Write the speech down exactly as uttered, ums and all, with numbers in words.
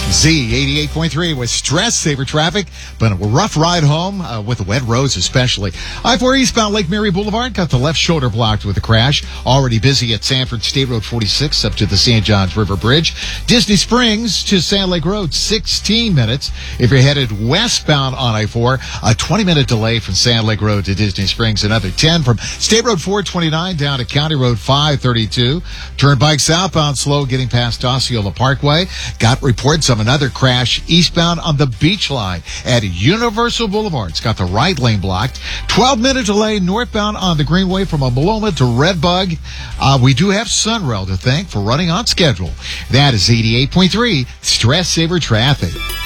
Z eighty-eight point three with stress saver traffic, but a rough ride home uh, with the wet roads especially. I four eastbound Lake Mary Boulevard got the left shoulder blocked with a crash. Already busy at Sanford State Road forty-six up to the Saint Johns River Bridge. Disney Springs to Sand Lake Road, sixteen minutes. If you're headed westbound on I four, a twenty minute delay from Sand Lake Road to Disney Springs. Another ten from State Road four twenty-nine down to County Road five thirty-two. Turnpike southbound slow getting past Osceola Parkway. Got reports of another crash eastbound on the beach line at Universal Boulevard. It's got the right lane blocked. twelve minute delay northbound on the Greenway from Maloma to Redbug. Uh, we do have Sunrail to thank for running on schedule. That is eighty-eight point three Stress Saver Traffic.